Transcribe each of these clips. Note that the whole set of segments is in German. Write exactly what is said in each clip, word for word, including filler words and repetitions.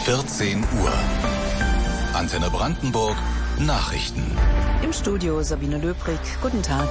vierzehn Uhr. Antenne Brandenburg Nachrichten. Im Studio Sabine Löbrig. Guten Tag.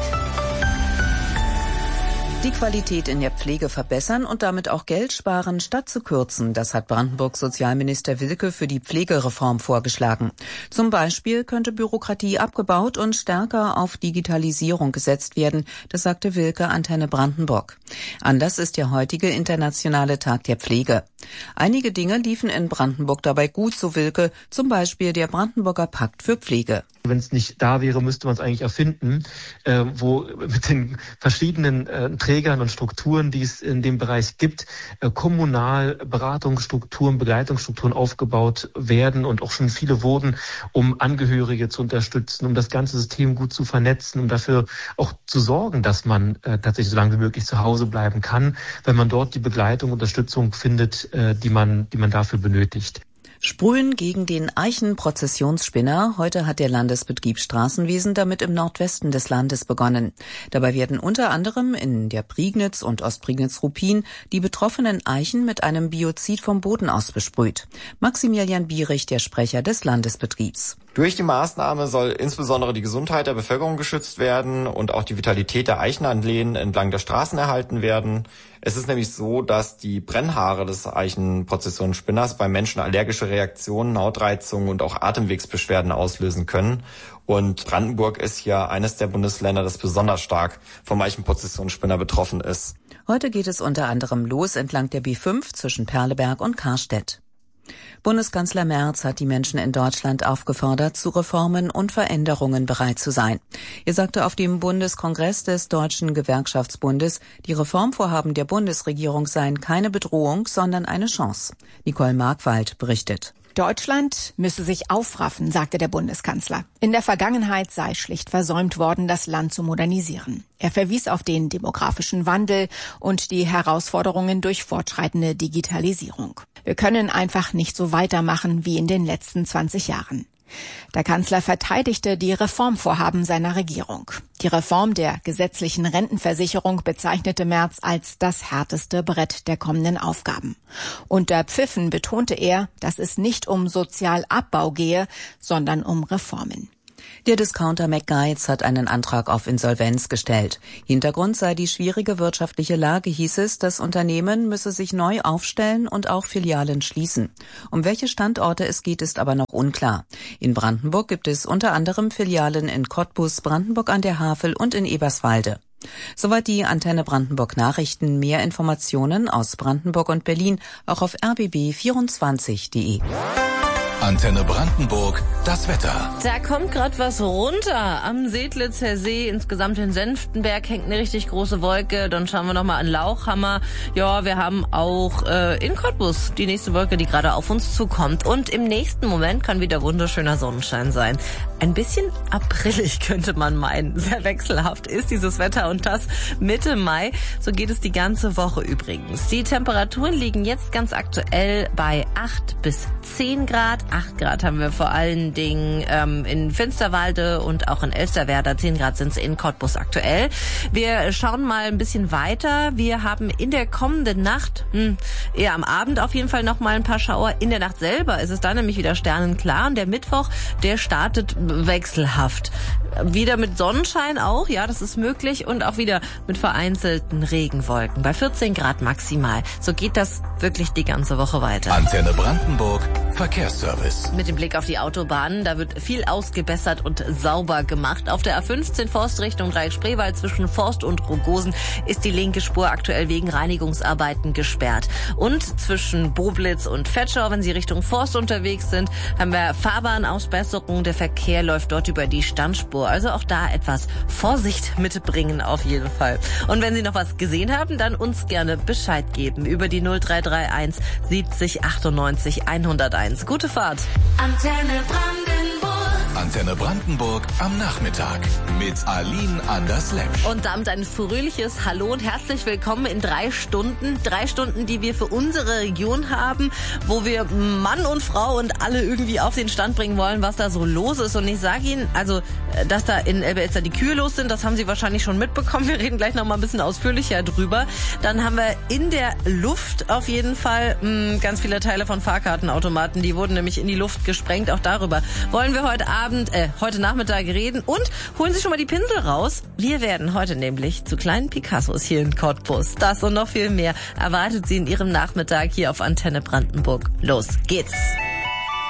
Die Qualität in der Pflege verbessern und damit auch Geld sparen, statt zu kürzen. Das hat Brandenburgs Sozialminister Wilke für die Pflegereform vorgeschlagen. Zum Beispiel könnte Bürokratie abgebaut und stärker auf Digitalisierung gesetzt werden. Das sagte Wilke Antenne Brandenburg. Anlass ist der heutige internationale Tag der Pflege. Einige Dinge liefen in Brandenburg dabei gut, so Wilke. Zum Beispiel der Brandenburger Pakt für Pflege. Wenn es nicht da wäre, müsste man es eigentlich erfinden, äh, wo mit den verschiedenen äh, Trägern und Strukturen, die es in dem Bereich gibt, äh, kommunal Beratungsstrukturen, Begleitungsstrukturen aufgebaut werden und auch schon viele wurden, um Angehörige zu unterstützen, um das ganze System gut zu vernetzen, um dafür auch zu sorgen, dass man äh, tatsächlich so lange wie möglich zu Hause bleiben kann, wenn man dort die Begleitung, Unterstützung findet, äh, die man, die man dafür benötigt. Sprühen gegen den Eichenprozessionsspinner. Heute hat der Landesbetrieb Straßenwesen damit im Nordwesten des Landes begonnen. Dabei werden unter anderem in der Prignitz und Ostprignitz-Ruppin die betroffenen Eichen mit einem Biozid vom Boden aus besprüht. Maximilian Bierich, der Sprecher des Landesbetriebs. Durch die Maßnahme soll insbesondere die Gesundheit der Bevölkerung geschützt werden und auch die Vitalität der Eichenanlehnen entlang der Straßen erhalten werden. Es ist nämlich so, dass die Brennhaare des Eichenprozessionsspinners bei Menschen allergische Reaktionen, Hautreizungen und auch Atemwegsbeschwerden auslösen können. Und Brandenburg ist ja eines der Bundesländer, das besonders stark vom Eichenprozessionsspinner betroffen ist. Heute geht es unter anderem los entlang der B fünf zwischen Perleberg und Karstedt. Bundeskanzler Merz hat die Menschen in Deutschland aufgefordert, zu Reformen und Veränderungen bereit zu sein. Er sagte auf dem Bundeskongress des Deutschen Gewerkschaftsbundes, die Reformvorhaben der Bundesregierung seien keine Bedrohung, sondern eine Chance. Nicole Markwald berichtet. Deutschland müsse sich aufraffen, sagte der Bundeskanzler. In der Vergangenheit sei schlicht versäumt worden, das Land zu modernisieren. Er verwies auf den demografischen Wandel und die Herausforderungen durch fortschreitende Digitalisierung. Wir können einfach nicht so weitermachen wie in den letzten zwanzig Jahren. Der Kanzler verteidigte die Reformvorhaben seiner Regierung. Die Reform der gesetzlichen Rentenversicherung bezeichnete Merz als das härteste Brett der kommenden Aufgaben. Unter Pfiffen betonte er, dass es nicht um Sozialabbau gehe, sondern um Reformen. Der Discounter McGuides hat einen Antrag auf Insolvenz gestellt. Hintergrund sei die schwierige wirtschaftliche Lage, hieß es. Das Unternehmen müsse sich neu aufstellen und auch Filialen schließen. Um welche Standorte es geht, ist aber noch unklar. In Brandenburg gibt es unter anderem Filialen in Cottbus, Brandenburg an der Havel und in Eberswalde. Soweit die Antenne Brandenburg Nachrichten. Mehr Informationen aus Brandenburg und Berlin auch auf r b b vierundzwanzig punkt d e. Antenne Brandenburg, das Wetter. Da kommt gerade was runter. Am Sedlitzer See, insgesamt in Senftenberg, hängt eine richtig große Wolke. Dann schauen wir nochmal an Lauchhammer. Ja, wir haben auch äh, in Cottbus die nächste Wolke, die gerade auf uns zukommt. Und im nächsten Moment kann wieder wunderschöner Sonnenschein sein. Ein bisschen aprillig könnte man meinen. Sehr wechselhaft ist dieses Wetter und das Mitte Mai. So geht es die ganze Woche übrigens. Die Temperaturen liegen jetzt ganz aktuell bei acht bis zehn Grad. acht Grad haben wir vor allen Dingen ähm, in Finsterwalde und auch in Elsterwerda. zehn Grad sind es in Cottbus aktuell. Wir schauen mal ein bisschen weiter. Wir haben in der kommenden Nacht, hm, eher am Abend auf jeden Fall noch mal ein paar Schauer. In der Nacht selber ist es dann nämlich wieder sternenklar. Und der Mittwoch, der startet wechselhaft. Wieder mit Sonnenschein auch, ja, das ist möglich. Und auch wieder mit vereinzelten Regenwolken. Bei vierzehn Grad maximal. So geht das wirklich die ganze Woche weiter. Antenne Brandenburg, Verkehrsservice. Mit dem Blick auf die Autobahnen, da wird viel ausgebessert und sauber gemacht. Auf der A fünfzehn Forst Richtung Dreieck-Spreewald zwischen Forst und Rogosen ist die linke Spur aktuell wegen Reinigungsarbeiten gesperrt. Und zwischen Boblitz und Vetschau, wenn Sie Richtung Forst unterwegs sind, haben wir Fahrbahnausbesserung. Der Verkehr läuft dort über die Standspur. Also auch da etwas Vorsicht mitbringen auf jeden Fall. Und wenn Sie noch was gesehen haben, dann uns gerne Bescheid geben über die null drei drei eins siebzig achtundneunzig hunderteins. Gute Fahrt. Antenne Brandenburg. Antenne Brandenburg am Nachmittag mit Aline Anders-Lepsch. Und damit ein fröhliches Hallo und herzlich willkommen in drei Stunden. Drei Stunden, die wir für unsere Region haben, wo wir Mann und Frau und alle irgendwie auf den Stand bringen wollen, was da so los ist. Und ich sage Ihnen, also, dass da in Elbe-Elster die Kühe los sind, das haben Sie wahrscheinlich schon mitbekommen. Wir reden gleich noch mal ein bisschen ausführlicher drüber. Dann haben wir in der Luft auf jeden Fall mh, ganz viele Teile von Fahrkartenautomaten. Die wurden nämlich in die Luft gesprengt. Auch darüber wollen wir heute Abend, äh, heute Nachmittag reden. Und holen Sie schon mal die Pinsel raus. Wir werden heute nämlich zu kleinen Picassos hier in Cottbus. Das und noch viel mehr erwartet Sie in Ihrem Nachmittag hier auf Antenne Brandenburg. Los geht's!